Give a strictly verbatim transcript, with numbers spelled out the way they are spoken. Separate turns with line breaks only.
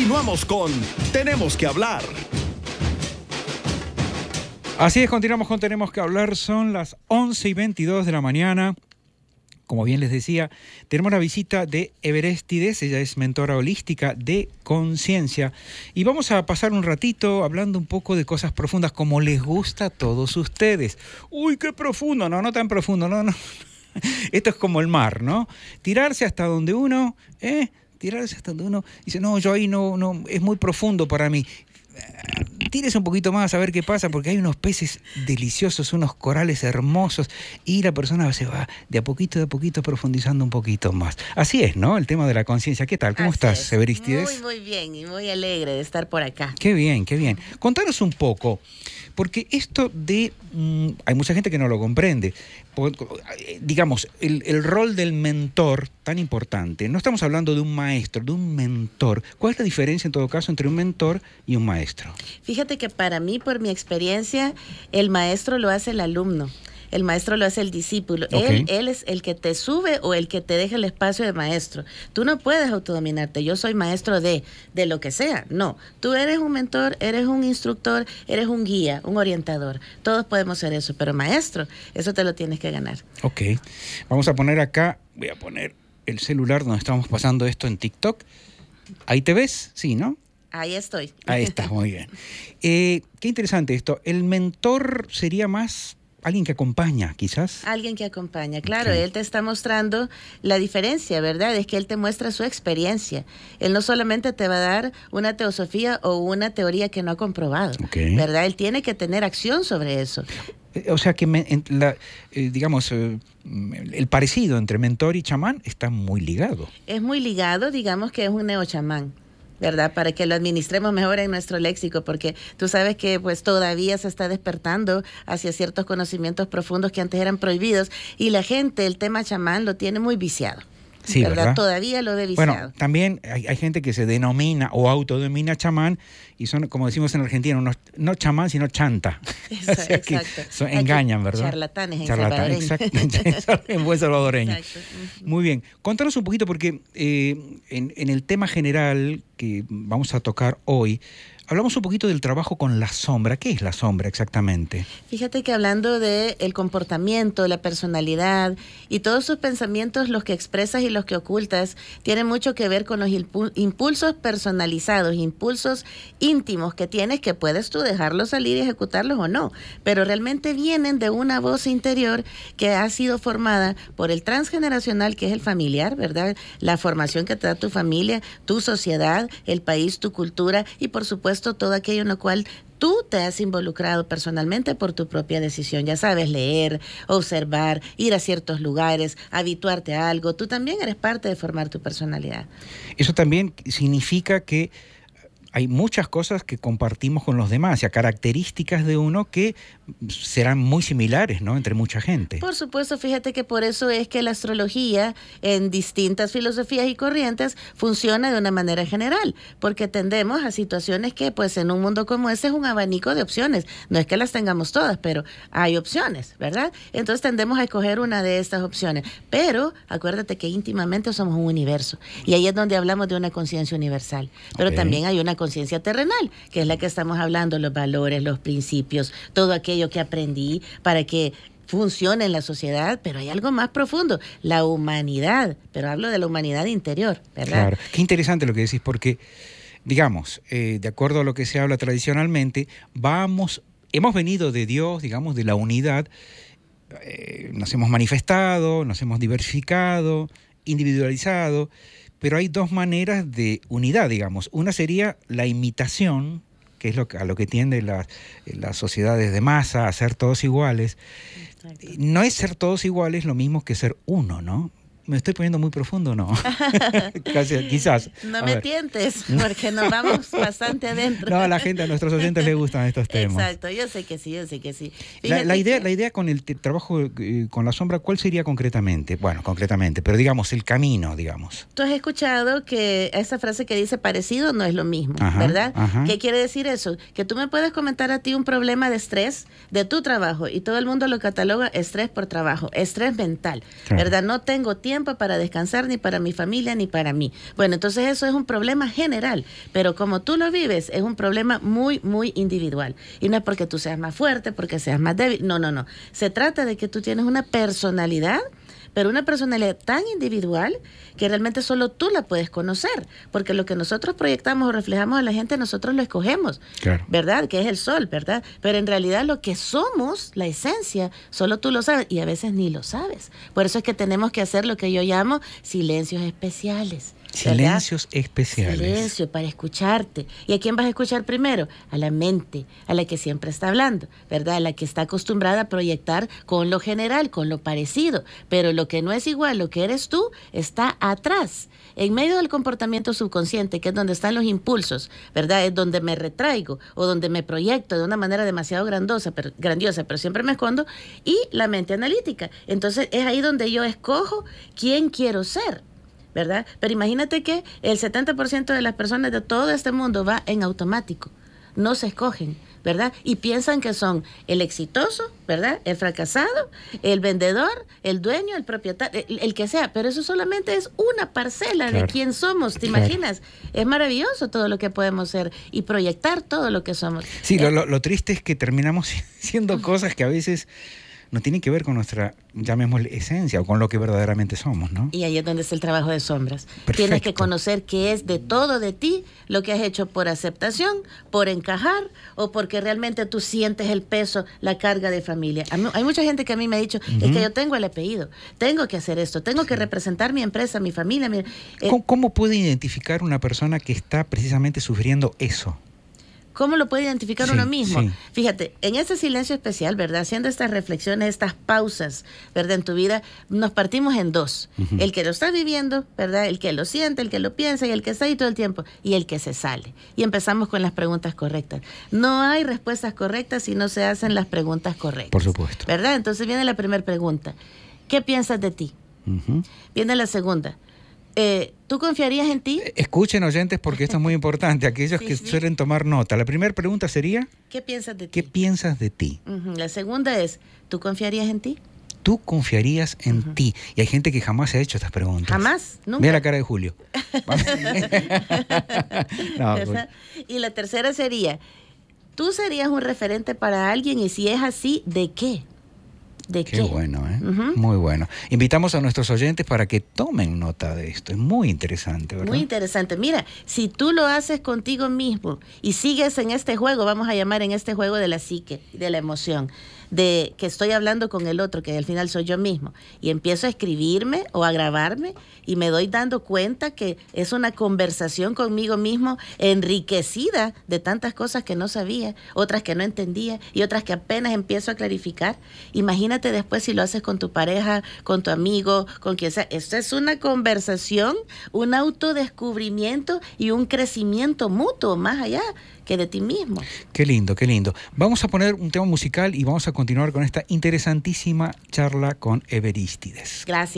Continuamos con Tenemos que Hablar.
Así es, continuamos con Tenemos que Hablar. Son las once y veintidós de la mañana. Como bien les decía, tenemos la visita de Everestides. Ella es mentora holística de conciencia. Y vamos a pasar un ratito hablando un poco de cosas profundas como les gusta a todos ustedes. ¡Uy, qué profundo! No, no tan profundo, no, no. Esto es como el mar, ¿no? Tirarse hasta donde uno, ¿eh? Tirarse hasta donde uno dice, no, yo ahí no, no, es muy profundo para mí. Tírese un poquito más a ver qué pasa, porque hay unos peces deliciosos, unos corales hermosos, y la persona se va de a poquito, de a poquito profundizando un poquito más. Así es, ¿no? El tema de la conciencia. ¿Qué tal? ¿Cómo
Así
estás,
es.
Everestides?
Muy, muy bien, y muy alegre de estar por acá.
Qué bien, qué bien. Contanos un poco, porque esto de... Mmm, hay mucha gente que no lo comprende. Digamos, el, el rol del mentor tan importante. No estamos hablando de un maestro, de un mentor. ¿Cuál es la diferencia, en todo caso, entre un mentor y un maestro?
Fíjate que para mí, por mi experiencia, el maestro lo hace el alumno. El maestro lo hace el discípulo.
Okay.
Él, él es el que te sube o el que te deja el espacio de maestro. Tú no puedes autodominarte. Yo soy maestro de, de lo que sea. No. Tú eres un mentor, eres un instructor, eres un guía, un orientador. Todos podemos ser eso, pero maestro, eso te lo tienes que ganar.
Ok. Vamos a poner acá, voy a poner el celular donde estamos pasando esto en TikTok. ¿Ahí te ves? Sí, ¿no?
Ahí estoy.
Ahí estás, muy bien. Eh, qué interesante esto. ¿El mentor sería más alguien que acompaña, quizás?
Alguien que acompaña, claro.
Okay.
Él te está mostrando la diferencia, ¿verdad? Es que él te muestra su experiencia. Él no solamente te va a dar una teosofía o una teoría que no ha comprobado,
okay.
¿verdad? Él tiene que tener acción sobre eso.
O sea que, me, la, eh, digamos, eh, el parecido entre mentor y chamán está muy ligado.
Es muy ligado, digamos que es un neochamán, ¿verdad? Para que lo administremos mejor en nuestro léxico, porque tú sabes que pues todavía se está despertando hacia ciertos conocimientos profundos que antes eran prohibidos, y la gente, el tema chamán lo tiene muy viciado.
Sí,
¿verdad?
¿verdad?
Todavía lo ve viciado.
Bueno, también hay, hay gente que se denomina o autodenomina chamán y son, como decimos en Argentina, unos, no chamán, sino chanta.
Eso,
o sea
exacto.
Son, engañan, ¿verdad?
Charlatanes en
Charlatanes,
salvadoreño.
exacto, en buen salvadoreño.
Exacto. Uh-huh.
Muy bien. Contanos un poquito, porque eh, en, en el tema general que vamos a tocar hoy, hablamos un poquito del trabajo con la sombra. ¿Qué es la sombra exactamente?
Fíjate que hablando de el comportamiento, la personalidad y todos sus pensamientos, los que expresas y los que ocultas, tienen mucho que ver con los impulsos personalizados, impulsos íntimos que tienes, que puedes tú dejarlos salir y ejecutarlos o no, pero realmente vienen de una voz interior que ha sido formada por el transgeneracional, que es el familiar, ¿verdad? La formación que te da tu familia, tu sociedad, el país, tu cultura y por supuesto todo aquello en lo cual tú te has involucrado personalmente por tu propia decisión. Ya sabes, leer, observar, ir a ciertos lugares, habituarte a algo. Tú también eres parte de formar tu personalidad.
Eso también significa que hay muchas cosas que compartimos con los demás, ya características de uno que serán muy similares, ¿no?, entre mucha gente.
Por supuesto, fíjate que por eso es que la astrología en distintas filosofías y corrientes funciona de una manera general, porque tendemos a situaciones que pues en un mundo como este es un abanico de opciones. No es que las tengamos todas, pero hay opciones, ¿verdad? Entonces tendemos a escoger una de estas opciones, pero acuérdate que íntimamente somos un universo y ahí es donde hablamos de una conciencia universal, pero okay. también hay una conciencia terrenal, que es la que estamos hablando, los valores, los principios, todo aquello que aprendí para que funcione en la sociedad, pero hay algo más profundo, la humanidad, pero hablo de la humanidad interior, ¿verdad?
Claro, qué interesante lo que decís, porque, digamos, eh, de acuerdo a lo que se habla tradicionalmente, vamos, hemos venido de Dios, digamos, de la unidad, eh, nos hemos manifestado, nos hemos diversificado, individualizado, pero hay dos maneras de unidad, digamos. Una sería la imitación, que es lo que, a lo que tienden las, las sociedades de masa, a ser todos iguales. Exacto. No es ser todos iguales lo mismo que ser uno, ¿no? ¿Me estoy poniendo muy profundo o no? Casi, quizás.
No
a
me
ver.
tientes, porque nos vamos bastante adentro.
No, a la gente, a nuestros oyentes les gustan estos temas.
Exacto, yo sé que sí, yo sé que sí.
La, la, idea,
que...
la idea con el te- trabajo eh, con la sombra, ¿cuál sería concretamente? Bueno, concretamente, pero digamos, el camino, digamos.
Tú has escuchado que esa frase que dice parecido no es lo mismo,
ajá,
¿verdad?
Ajá.
¿Qué quiere decir eso? Que tú me puedes comentar a ti un problema de estrés de tu trabajo y todo el mundo lo cataloga estrés por trabajo, estrés mental, claro. ¿verdad? No tengo tiempo tiempo para descansar ni para mi familia ni para mí. Bueno, entonces eso es un problema general, pero como tú lo vives, es un problema muy, muy individual. Y no es porque tú seas más fuerte, porque seas más débil, no, no, no. Se trata de que tú tienes una personalidad, pero una personalidad tan individual que realmente solo tú la puedes conocer, porque lo que nosotros proyectamos o reflejamos a la gente, nosotros lo escogemos, claro. ¿Verdad? Que es el sol, ¿verdad? Pero en realidad lo que somos, la esencia, solo tú lo sabes y a veces ni lo sabes. Por eso es que tenemos que hacer lo que yo llamo silencios especiales.
Silencios ¿verdad? Especiales.
Silencio para escucharte. ¿Y a quién vas a escuchar primero? A la mente, a la que siempre está hablando, ¿verdad? A la que está acostumbrada a proyectar con lo general, con lo parecido. Pero lo que no es igual, lo que eres tú, está atrás. En medio del comportamiento subconsciente, que es donde están los impulsos, ¿verdad? Es donde me retraigo o donde me proyecto de una manera demasiado grandiosa, pero, grandiosa, pero siempre me escondo. Y la mente analítica. Entonces es ahí donde yo escojo quién quiero ser, ¿verdad? Pero imagínate que el setenta por ciento de las personas de todo este mundo va en automático, no se escogen, ¿verdad? Y piensan que son el exitoso, ¿verdad? El fracasado, el vendedor, el dueño, el propietario, el, el que sea, pero eso solamente es una parcela claro. de quién somos, ¿te claro. imaginas? Es maravilloso todo lo que podemos ser y proyectar todo lo que somos.
Sí,
eh,
lo, lo, lo triste es que terminamos siendo cosas que a veces no tiene que ver con nuestra, llamémosle, esencia o con lo que verdaderamente somos, ¿no?
Y ahí es donde está el trabajo de sombras.
Perfecto.
Tienes que conocer qué es de todo de ti, lo que has hecho por aceptación, por encajar o porque realmente tú sientes el peso, la carga de familia. A mí, hay mucha gente que a mí me ha dicho, uh-huh. es que yo tengo el apellido, tengo que hacer esto, tengo sí. que representar mi empresa, mi familia. Mi, eh,
¿Cómo, ¿Cómo puede identificar una persona que está precisamente sufriendo eso?
¿Cómo lo puede identificar sí, uno mismo? Sí. Fíjate, en ese silencio especial, ¿verdad? Haciendo estas reflexiones, estas pausas, ¿verdad? En tu vida, nos partimos en dos. Uh-huh. El que lo está viviendo, ¿verdad? El que lo siente, el que lo piensa y el que está ahí todo el tiempo. Y el que se sale. Y empezamos con las preguntas correctas. No hay respuestas correctas si no se hacen las preguntas correctas.
Por supuesto.
¿Verdad? Entonces viene la primera pregunta. ¿Qué piensas de ti? Uh-huh. Viene la segunda. Eh, ¿Tú confiarías en ti?
Escuchen, oyentes, porque esto es muy importante. Aquellos sí, que sí. suelen tomar nota. La primera pregunta sería...
¿Qué piensas de ti?
¿Qué piensas de ti?
Uh-huh. La segunda es... ¿Tú confiarías en ti?
Tú confiarías en uh-huh. ti. Y hay gente que jamás se ha hecho estas preguntas.
¿Jamás? ¿Nunca?
Mira la cara de Julio.
no, pues. Y la tercera sería... ¿Tú serías un referente para alguien? Y si es así, ¿de qué? ¿De qué?
Qué bueno, ¿eh? Uh-huh. Muy bueno. Invitamos a nuestros oyentes para que tomen nota de esto. Es muy interesante, ¿verdad?
Muy interesante. Mira, si tú lo haces contigo mismo y sigues en este juego, vamos a llamar en este juego de la psique, de la emoción, de que estoy hablando con el otro, que al final soy yo mismo, y empiezo a escribirme o a grabarme y me doy dando cuenta que es una conversación conmigo mismo enriquecida de tantas cosas que no sabía, otras que no entendía y otras que apenas empiezo a clarificar. Imagínate después si lo haces con tu pareja, con tu amigo, con quien sea. Esto es una conversación, un autodescubrimiento y un crecimiento mutuo más allá que de ti mismo.
Qué lindo, qué lindo. Vamos a poner un tema musical y vamos a continuar con esta interesantísima charla con Everístides.
Gracias.